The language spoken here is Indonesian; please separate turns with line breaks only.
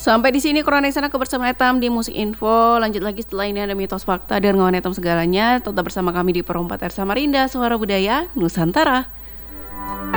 Sampai di sini Kronik Sana kebersamaan Etam di Musik Info. Lanjut lagi setelah ini ada mitos fakta dan ngawan Etam segalanya. Tetap bersama kami di Perompak Samarinda, Suara Budaya Nusantara.